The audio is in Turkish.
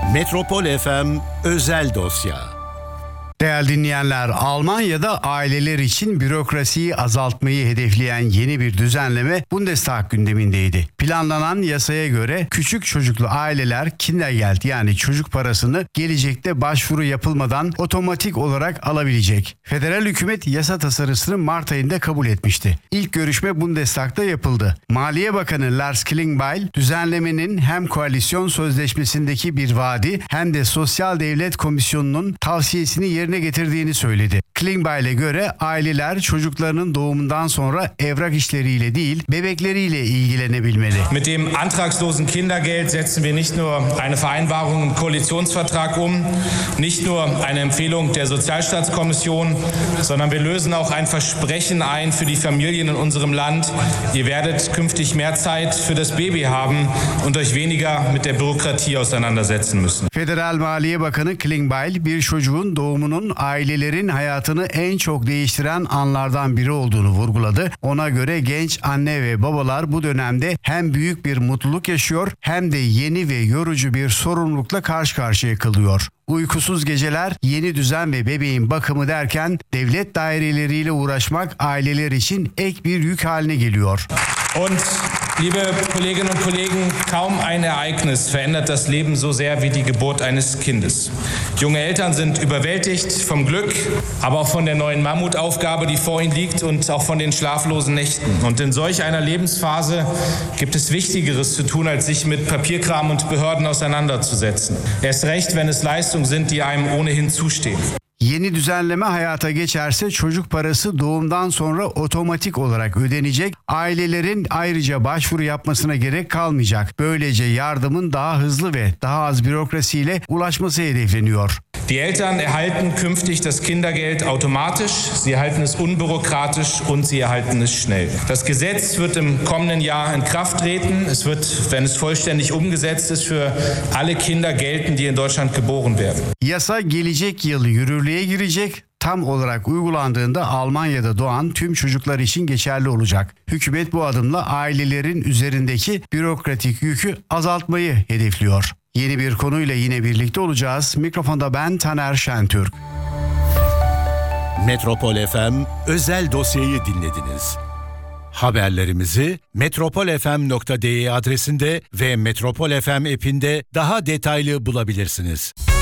Metropol FM özel dosya. Değerli dinleyenler, Almanya'da aileler için bürokrasiyi azaltmayı hedefleyen yeni bir düzenleme Bundestag gündemindeydi. Planlanan yasaya göre küçük çocuklu aileler Kindergeld yani çocuk parasını gelecekte başvuru yapılmadan otomatik olarak alabilecek. Federal hükümet yasa tasarısını Mart ayında kabul etmişti. İlk görüşme Bundestag'da yapıldı. Maliye Bakanı Lars Klingbeil, düzenlemenin hem koalisyon sözleşmesindeki bir vaadi hem de Sosyal Devlet Komisyonu'nun tavsiyesini yerine getirdiğini söyledi. Klingbeil'e göre aileler çocuklarının doğumundan sonra evrak işleriyle değil, bebekleriyle ilgilenebilmeli. Mit dem antragslosen Kindergeld setzen wir nicht nur eine Vereinbarung im Koalitionsvertrag nicht nur eine Empfehlung der Sozialstaatskommission, sondern wir lösen auch ein Versprechen ein für die Familien in unserem Land. Ihr werdet künftig mehr Zeit für das Baby haben und euch weniger mit der Bürokratie auseinandersetzen müssen. Federal Maliye Bakanı Klingbeil, bir çocuğun doğumunun ailelerin hayatını en çok değiştiren anlardan biri olduğunu vurguladı. Ona göre genç anne ve babalar bu dönemde hem büyük bir mutluluk yaşıyor hem de yeni ve yorucu bir sorumlulukla karşı karşıya kalıyor. Uykusuz geceler, yeni düzen ve bebeğin bakımı derken devlet daireleriyle uğraşmak aileler için ek bir yük haline geliyor. Und liebe Kolleginnen und Kollegen, kaum ein Ereignis verändert das Leben so sehr wie die Geburt eines Kindes. Junge Eltern sind überwältigt vom Glück, aber auch von der neuen Mammutaufgabe, die vor ihnen liegt und auch von den schlaflosen Nächten. Und in solch einer Lebensphase gibt es Wichtigeres zu tun, als sich mit Papierkram und Behörden auseinanderzusetzen. Erst recht, wenn es Leistungen sind, die einem ohnehin zustehen. Yeni düzenleme hayata geçerse çocuk parası doğumdan sonra otomatik olarak ödenecek. Ailelerin ayrıca başvuru yapmasına gerek kalmayacak. Böylece yardımın daha hızlı ve daha az bürokrasiyle ulaşması hedefleniyor. Die Eltern erhalten künftig das Kindergeld automatisch, sie erhalten es unbürokratisch und sie erhalten es schnell. Das Gesetz wird im kommenden Jahr in Kraft treten. Es wird, wenn es vollständig umgesetzt ist, für alle Kinder gelten, die in Deutschland geboren werden. Yasa gelecek yıl yürürlüğe girecek. Tam olarak uygulandığında Almanya'da doğan tüm çocuklar için geçerli olacak. Hükümet bu adımla ailelerin üzerindeki bürokratik yükü azaltmayı hedefliyor. Yeni bir konuyla yine birlikte olacağız. Mikrofonda ben Taner Şentürk. Metropol FM özel dosyayı dinlediniz. Haberlerimizi metropolfm.de adresinde ve Metropol FM app'inde daha detaylı bulabilirsiniz.